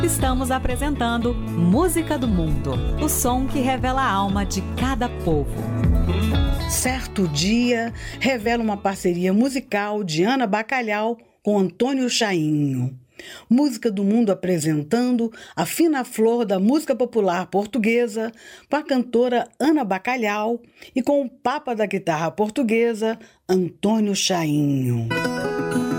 Estamos apresentando Música do Mundo, o som que revela a alma de cada povo. Certo Dia revela uma parceria musical de Ana Bacalhau com Antônio Chainho. Música do Mundo apresentando a fina flor da música popular portuguesa com a cantora Ana Bacalhau e com o papa da guitarra portuguesa, Antônio Chainho.